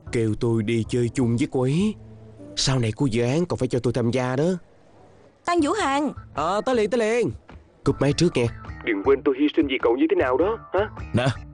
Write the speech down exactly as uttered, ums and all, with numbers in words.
Kêu tôi đi chơi chung với cô ấy. Sau này có dự án còn phải cho tôi tham gia đó. Tăng Vũ Hàn. Ờ, à, tới liền tới liền. Cúp máy trước nghe. Đừng quên tôi hy sinh vì cậu như thế nào đó hả? Nè,